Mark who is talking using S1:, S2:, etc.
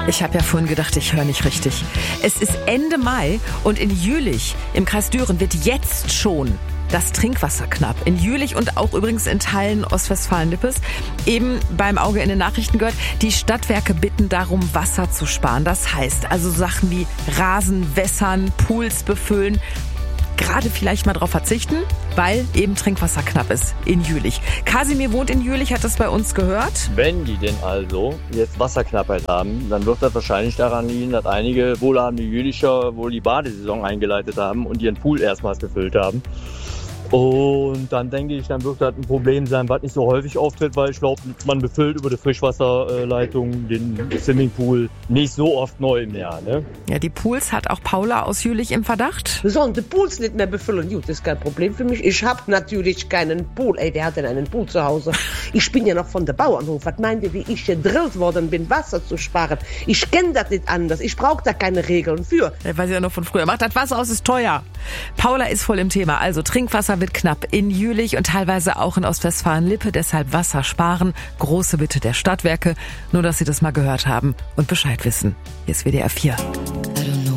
S1: Ich habe ja vorhin gedacht, ich höre nicht richtig. Es ist Ende Mai und in Jülich im Kreis Düren wird jetzt schon das Trinkwasser knapp. In Jülich und auch übrigens in Teilen Ostwestfalen-Lippes. Eben beim Auge in den Nachrichten gehört, die Stadtwerke bitten darum, Wasser zu sparen. Das heißt also Sachen wie Rasen wässern, Pools befüllen. Gerade vielleicht mal drauf verzichten, weil eben Trinkwasser knapp ist in Jülich. Kasimir wohnt in Jülich, hat das bei uns gehört.
S2: Wenn die denn also jetzt Wasserknappheit haben, dann wird das wahrscheinlich daran liegen, dass einige wohlhabende Jülicher wohl die Badesaison eingeleitet haben und ihren Pool erstmals befüllt haben. Und dann denke ich, dann wird das ein Problem sein, was nicht so häufig auftritt, weil ich glaube, man befüllt über die Frischwasserleitung den Swimmingpool nicht so oft neu im Jahr. Ne?
S1: Ja, die Pools hat auch Paula aus Jülich im Verdacht.
S3: Wir sollen die Pools nicht mehr befüllen. Gut, das ist kein Problem für mich. Ich habe natürlich keinen Pool. Ey, wer hat denn einen Pool zu Hause? Ich bin ja noch von der Bauernhof. Was meint ihr, wie ich gedrillt worden bin, Wasser zu sparen? Ich kenne das nicht anders. Ich brauche da keine Regeln für.
S1: Ja, weiß ich ja noch von früher. Macht das Wasser aus, ist teuer. Paula ist voll im Thema. Also Trinkwasser wird knapp in Jülich und teilweise auch in Ostwestfalen-Lippe. Deshalb Wasser sparen. Große Bitte der Stadtwerke. Nur, dass Sie das mal gehört haben und Bescheid wissen. Hier ist WDR 4.